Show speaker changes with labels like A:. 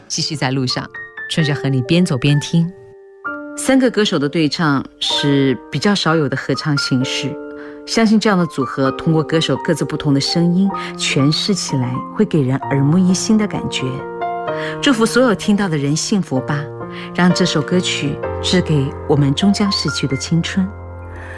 A: 继续在路上，春雪和你边走边听。3个歌手的对唱是比较少有的合唱形式，相信这样的组合通过歌手各自不同的声音诠释起来，会给人耳目一新的感觉。祝福所有听到的人幸福吧，让这首歌曲致给我们终将逝去的青春。